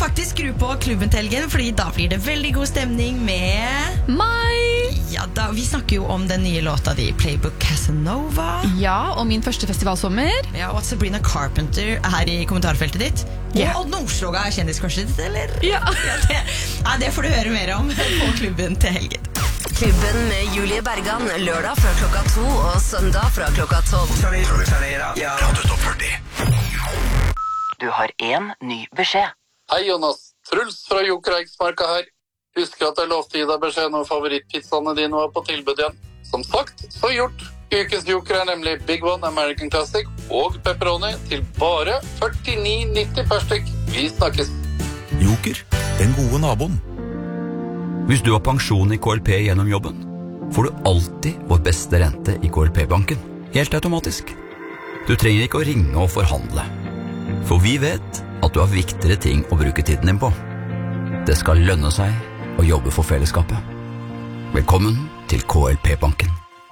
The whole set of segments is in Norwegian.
faktisk skru på klubben til helgen, fordi da blir det veldig god stemning med Mai! Ja, vi snakker jo om den nye låta di, Playbook Casanova. Ja, og min første festivalsommer. Ja, og Sabrina Carpenter her i kommentarfeltet ditt. Yeah. Og Nordstoga er kjendiskorset ditt, eller? Ja. Det får du høre mer om på klubben til helgen. Klubben med Julie Bergan, lørdag fra klokka 2 og søndag fra klokka 12. Radio Top 40. Du har en ny beskjed. Hei Jonas, Truls fra Joker Eiksmarka her. Husker at jeg lovte å gi deg beskjed når favorittpizzaene dine var på tilbud igjen. Som sagt, så gjort. Ukens Joker er nemlig Big One American Classic og pepperoni til bare 49,90 per stykk. Vi snakkes. Joker, den gode naboen. Hvis du har pensjon i KLP gjennom jobben, får du alltid vår beste rente i KLP-banken. Helt automatisk. Du trenger ikke å ringe og forhandle. For vi vet at du har viktigere ting å bruke tiden din på. Det skal lønne seg å jobbe for fellesskapet. Velkommen til KLP-banken.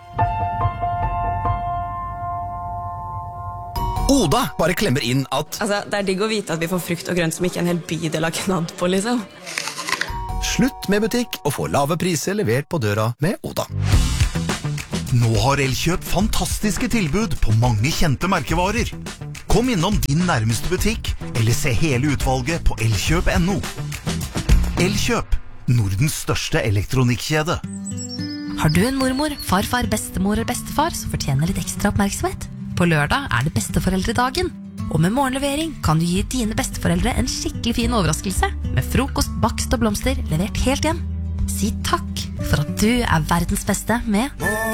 Oda bare klemmer inn at det er digg å vite at vi får frukt og grønt som ikke en hel bydel har knadd på, liksom. slutt med butikk og få lave priser levert på døra med Oda. Nå har Elkjøp fantastiske tilbud på mange kjente merkevarer. Kom innom din nærmeste butikk, eller se hele utvalget på elkjøp.no. Elkjøp, Nordens største elektronikkjede. Har du en mormor, farfar, bestemor eller bestefar som fortjener litt ekstra oppmerksomhet? På lørdag er det besteforeldredagen. Og med morgenlevering kan du gi dine besteforeldre en skikkelig fin overraskelse med frokost, bakst og blomster levert helt hjem. Si takk for at du er verdens beste med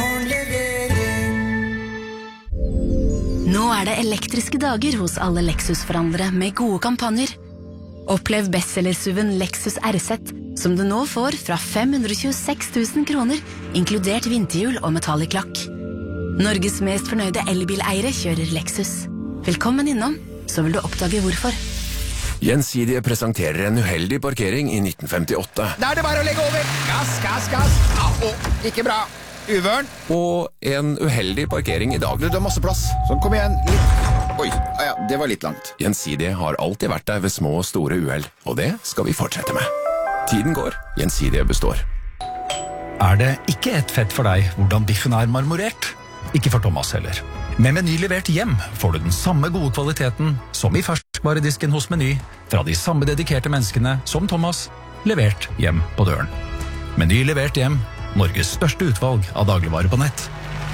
Nå er det elektriske dager hos alle Lexus-forhandlere med gode kampanjer. Opplev bestsellersuven Lexus RZ, som du nå får fra 526 000 kroner, inkludert vinterhjul og metallic lakk. Norges mest fornøyde elbileiere kjører Lexus. Velkommen innom, så vil du oppdage hvorfor. Gjensidige presenterer en uheldig parkering i 1958. Da er det bare å legge over. Gass, gass, gass. Ikke bra. Uvørn. Og en uheldig parkering i dag. Du har masse plass. Sånn, kom igjen. Oi, ja, det var litt langt. Gjensidige har alltid vært der ved små og store uheld, og det skal vi fortsette med. Tiden går, Gjensidige består. Er det ikke et fett for deg hvordan biffen er marmorert? Ikke for Thomas heller. Med Meny levert hjem får du den samme gode kvaliteten som i ferskvaredisken hos Meny, fra de samme dedikerte menneskene som Thomas, levert hjem på døren. Meny levert hjem, Norges største utvalg av dagligvarer på nett.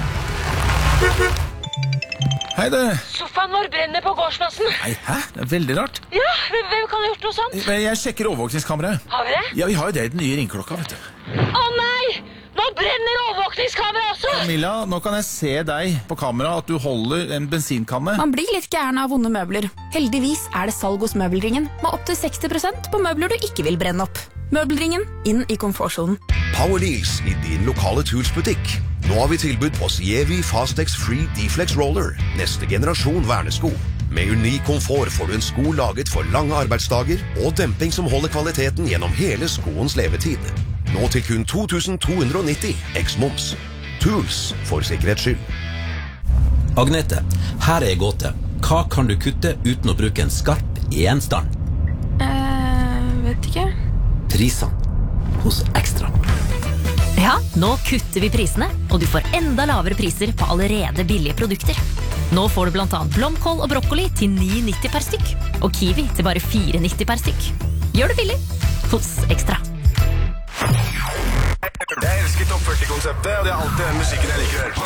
Hei det. Sofaen vår brenner på gårdsplassen. Nei, hæ? Det er veldig rart. Ja, hvem kan ha gjort noe sånt? Jeg sjekker overvåkningskameraet. Har vi det? Ja, vi har jo det i den nye ringklokka, vet du. Å nei! Nå brenner overvåkningskameraet også! Camilla, nå kan jeg se deg på kamera at du holder en bensinkanne. Man blir litt gæren av vonde møbler. Heldigvis er det salg hos Møbelringen, med opp til 60% på møbler du ikke vil brenne opp. Møbelringen, inn i komfortzonen. Power Deals i din lokale Tools-butikk. Nå har vi tilbud på Sievi Fastex Free Deflex Roller, neste generasjon vernesko. Med unik komfort får du en sko laget for lange arbeidsdager og demping som holder kvaliteten gjennom hele skoens levetid. Nå til kun 2290 eks-moms. Tools for sikkerhets skyld. Agnete, her er gåte. Hva kan du kutte uten å bruke en skarp gjenstand? Vet ikke. Prisene hos Ekstra. Ja, nå kutter vi prisene, og du får enda lavere priser på allerede billige produkter. Nå får du blant annet blomkål og brokkoli til 9,90 per stykk, og kiwi til bare 4,90 per stykk. Gjør det billig hos Ekstra. Jeg elsker Topp 40-konseptet, og det er alltid den musikken jeg liker å høre på.